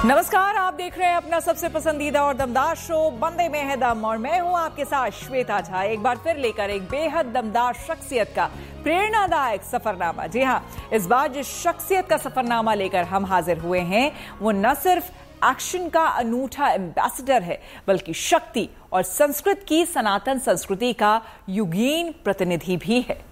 नमस्कार, आप देख रहे हैं अपना सबसे पसंदीदा और दमदार शो बंदे में है दम और मैं हूं आपके साथ श्वेता झा, एक बार फिर लेकर एक बेहद दमदार शख्सियत का प्रेरणादायक सफरनामा। जी हां, इस बार जिस शख्सियत का सफरनामा लेकर हम हाजिर हुए हैं वो न सिर्फ एक्शन का अनूठा एम्बेसडर है बल्कि शक्ति और संस्कृत की सनातन संस्कृति का युगीन प्रतिनिधि भी है।